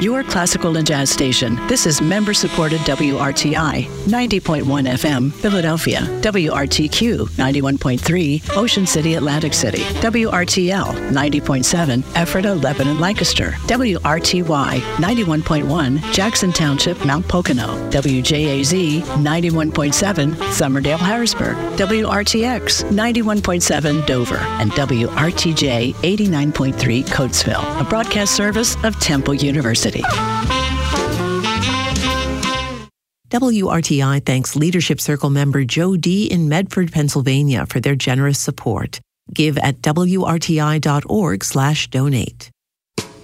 your classical and jazz station. This is member-supported WRTI, 90.1 FM, Philadelphia, WRTQ, 91.3, Ocean City, Atlantic City, WRTL, 90.7, Ephrata, Lebanon, Lancaster, WRTY, 91.1, Jackson Township, Mount Pocono, WJAZ, 91.7, Summerdale, Harrisburg, WRTX, 91.7, Dover, and WRTJ, 89.3, Coatesville, a broadcast service of Temple University. WRTI thanks Leadership Circle member Joe D. in Medford, Pennsylvania for their generous support. Give at WRTI.org/donate.